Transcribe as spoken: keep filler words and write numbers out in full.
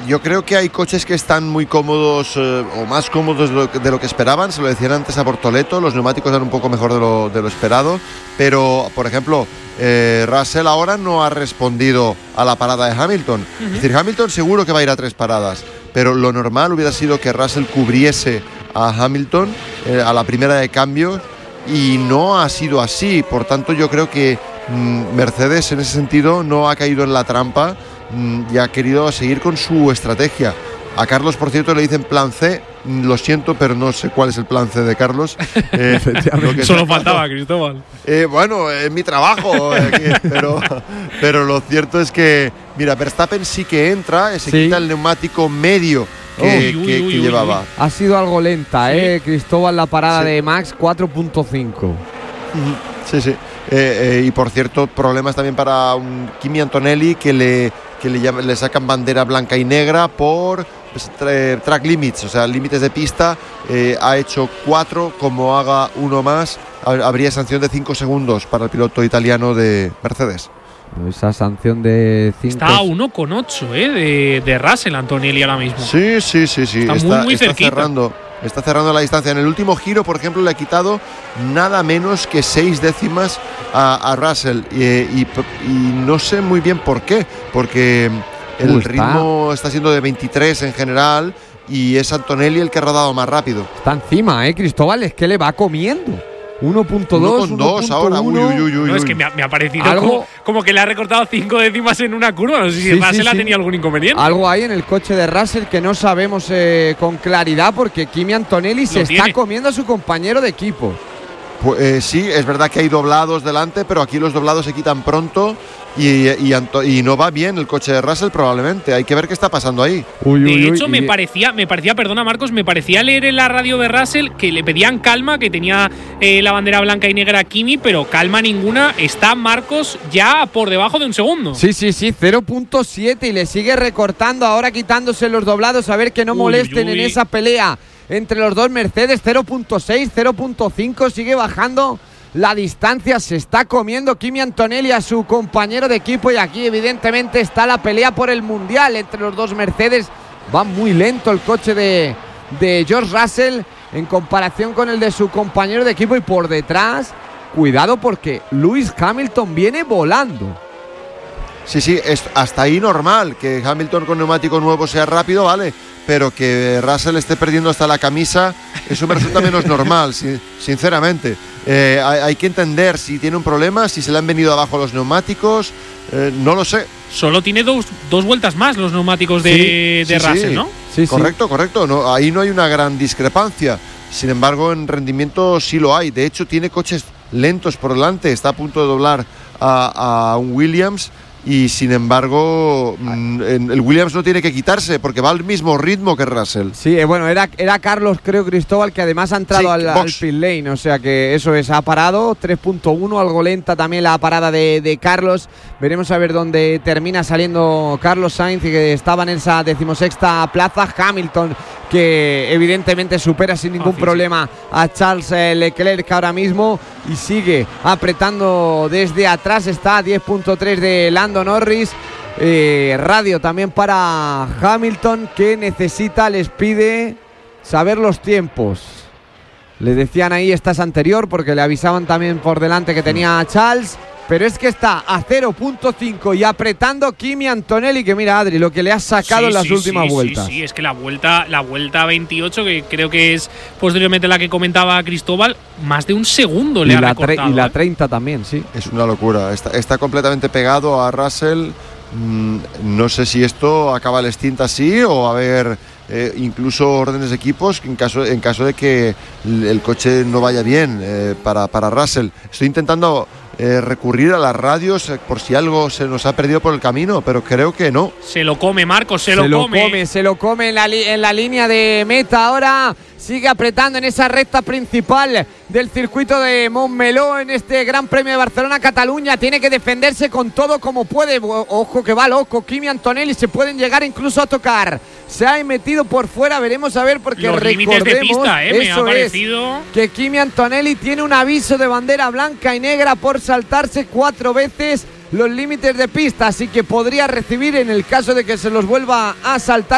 yo creo que hay coches que están muy cómodos eh, o más cómodos de lo, de lo que esperaban. Se lo decían antes a Bortoleto, los neumáticos eran un poco mejor de lo, de lo esperado. Pero, por ejemplo, eh, Russell ahora no ha respondido a la parada de Hamilton. Uh-huh. Es decir, Hamilton seguro que va a ir a tres paradas, pero lo normal hubiera sido que Russell cubriese a Hamilton eh, a la primera de cambio, y no ha sido así. Por tanto, yo creo que mmm, Mercedes en ese sentido no ha caído en la trampa mmm, y ha querido seguir con su estrategia. A Carlos, por cierto, le dicen plan C. Lo siento, pero no sé cuál es el plan C de Carlos. Eh, lo que Solo faltaba, Cristóbal. Eh, bueno, es mi trabajo, eh, pero, pero lo cierto es que, mira, Verstappen sí que entra, se sí. quita el neumático medio que, uy, que, uy, que uy, llevaba. Uy. Ha sido algo lenta, ¿Sí? eh, Cristóbal, la parada sí. de Max, cuatro punto cinco. Sí, sí. Eh, eh, y por cierto, problemas también para un Kimi Antonelli, que le, que le, llaman, le sacan bandera blanca y negra por pues, tra- track limits, o sea, límites de pista. Eh, ha hecho cuatro, como haga uno más, habría sanción de cinco segundos para el piloto italiano de Mercedes. Esa sanción de cinco. Está a uno coma ocho eh, de, de Russell Antonelli ahora mismo. Sí, sí, sí, sí. Está, está muy, muy está cerquita. cerrando. Está cerrando la distancia. En el último giro, por ejemplo, le ha quitado nada menos que seis décimas a, a Russell. Y, y, y no sé muy bien por qué. Porque el uh, ritmo está siendo de veintitrés en general. Y es Antonelli el que ha rodado más rápido. Está encima, ¿eh, Cristóbal? Es que le va comiendo. uno punto dos, uno punto dos ahora. Uy, uy, uy, uy. No, es que me ha, me ha parecido ¿Algo? Como, como que le ha recortado cinco décimas en una curva. No sé si sí, Russell sí, ha sí. tenido algún inconveniente. Algo hay en el coche de Russell que no sabemos eh, con claridad, porque Kimi Antonelli se tiene. está comiendo a su compañero de equipo. Pues, eh, sí, es verdad que hay doblados delante, pero aquí los doblados se quitan pronto y, y, y no va bien el coche de Russell probablemente. Hay que ver qué está pasando ahí. Uy, uy, de hecho, uy, me y... parecía, me parecía, perdona Marcos, me parecía leer en la radio de Russell que le pedían calma, que tenía eh, la bandera blanca y negra a Kimi, pero calma ninguna. Está Marcos ya por debajo de un segundo. Sí, sí, sí, cero punto siete y le sigue recortando, ahora quitándose los doblados, a ver que no uy, molesten uy. en esa pelea entre los dos Mercedes. Cero punto seis, cero punto cinco, sigue bajando la distancia, se está comiendo Kimi Antonelli a su compañero de equipo, y aquí evidentemente está la pelea por el mundial entre los dos Mercedes. Va muy lento el coche de, de George Russell en comparación con el de su compañero de equipo, y por detrás, cuidado porque Lewis Hamilton viene volando. Sí, sí, es hasta ahí normal que Hamilton con neumático nuevo sea rápido, vale, pero que Russell esté perdiendo hasta la camisa, eso me resulta menos normal, si, sinceramente. Eh, hay, hay que entender si tiene un problema, si se le han venido abajo los neumáticos, eh, no lo sé. Solo tiene dos, dos vueltas más los neumáticos de, sí, de sí, Russell, sí. ¿no? Sí, correcto, sí. correcto. No, ahí no hay una gran discrepancia. Sin embargo, en rendimiento sí lo hay. De hecho, tiene coches lentos por delante. Está a punto de doblar a, a un Williams. Y sin embargo, mmm, el Williams no tiene que quitarse porque va al mismo ritmo que Russell. Sí, eh, bueno, era, era Carlos, creo, Cristóbal, que además ha entrado sí, al, al pit lane, o sea que eso es, ha parado, tres punto uno, algo lenta también la parada de, de Carlos. Veremos a ver dónde termina saliendo Carlos Sainz, y que estaba en esa decimosexta plaza. Hamilton, que evidentemente supera sin ningún Fácil, problema a Charles Leclerc ahora mismo, y sigue apretando desde atrás, está a diez punto tres de Lando Norris. Eh, radio también para Hamilton, que necesita, les pide saber los tiempos. Le decían ahí, esta es anterior, porque le avisaban también por delante que tenía a Charles, pero es que está a cero punto cinco y apretando Kimi Antonelli, que mira, Adri, lo que le ha sacado sí, en las sí, últimas sí, vueltas. Sí, sí, es que la vuelta, la vuelta veintiocho, que creo que es posteriormente la que comentaba Cristóbal, más de un segundo le y ha la recortado. Y la ¿eh? treinta también, sí. Es una locura. Está, está completamente pegado a Russell. Mm, no sé si esto acaba el stint así o a ver eh, incluso órdenes de equipos en caso, en caso de que el coche no vaya bien eh, para, para Russell. Estoy intentando Eh, recurrir a las radios eh, por si algo se nos ha perdido por el camino, pero creo que no. Se lo come, Marcos, se, se lo, lo come. come. Se lo come en la, li- en la línea de meta ahora. Sigue apretando en esa recta principal del circuito de Montmeló en este Gran Premio de Barcelona-Cataluña. Tiene que defenderse con todo como puede. O- ojo que va loco. Kimi Antonelli, se pueden llegar incluso a tocar. Se ha metido por fuera, veremos a ver, porque los recordemos, límites de pista, eh, me ha eso parecido. es, que Kimi Antonelli tiene un aviso de bandera blanca y negra por saltarse cuatro veces los límites de pista, así que podría recibir, en el caso de que se los vuelva a saltar,